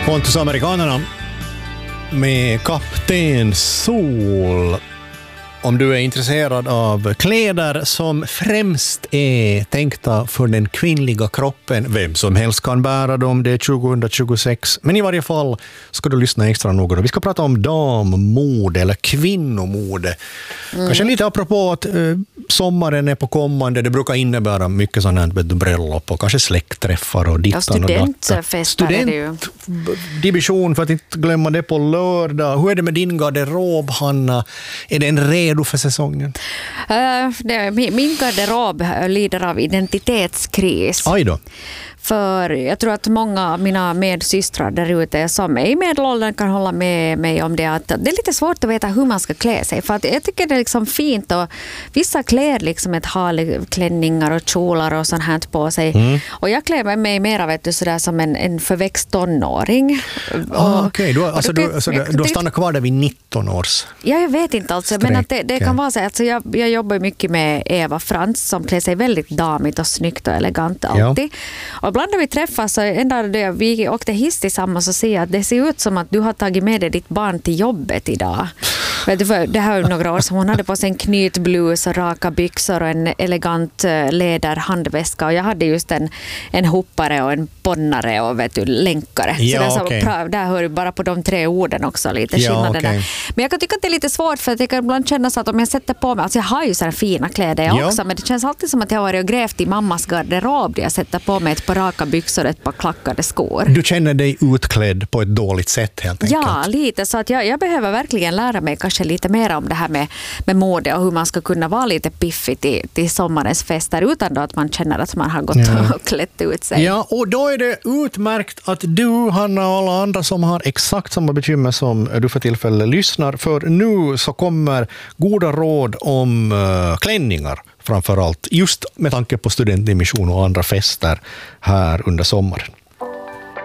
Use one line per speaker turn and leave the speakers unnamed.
Pontus Amerikanerna med Kapten Sol. Om du är intresserad av kläder som främst är tänkta för den kvinnliga kroppen, vem som helst kan bära dem, det är 2026. Men i varje fall ska du lyssna extra noga. Vi ska prata om dammode eller kvinnomode. Kanske lite apropå att sommaren är på kommande. Det brukar innebära mycket sånt här bröllop och kanske släktträffar och dittan och datta. Studentdivision, för att inte glömma det, på lördag. Hur är det med din garderob, Hanna? Är den redo för säsongen?
Min garderob lider av identitetskris.
Aj då.
För jag tror att många av mina medsystrar där ute som är i medelåldern kan hålla med mig om det, att det är lite svårt att veta hur man ska klä sig. För att jag tycker det är liksom fint, och vissa klär liksom ett klänningar och kjolar och sånt här på sig. Och jag klär mig mer sådär som en förväxt tonåring.
Okej. Du har stannat kvar där vid 19 års.
Ja, jag vet inte alltså, men att det kan vara så. Alltså jag jobbar mycket med Eva Frans som klär sig väldigt damigt och snyggt och elegant alltid. Och ibland när vi träffas, så ända då vi åkte hiss tillsammans, och ser att det ser ut som att du har tagit med dig ditt barn till jobbet idag. Det här är några år som hon hade på sig en knytblus och raka byxor och en elegant läderhandväska, och jag hade just en hoppare och en bonnare och länkare.
Ja,
så där hör ju bara på de 3 orden också lite skillnader där. Men jag kan tycka att det är lite svårt, för att jag kan ibland känna så att om jag sätter på mig, alltså jag har ju så här fina kläder också, men det känns alltid som att jag har varit och grävt i mammas garderob där jag sätter på mig ett par raka byxor och ett par klackade skor.
Du känner dig utklädd på ett dåligt sätt helt enkelt?
Ja, lite. Så att jag behöver verkligen lära mig kanske lite mer om det här med mode och hur man ska kunna vara lite piffig till sommarens fester utan då att man känner att man har gått och klätt ut sig.
Ja, och då är det utmärkt att du, Hanna, och alla andra som har exakt samma bekymmer som du för tillfället lyssnar. För nu så kommer goda råd om klänningar framförallt, just med tanke på studentdimission och andra fester här under sommaren.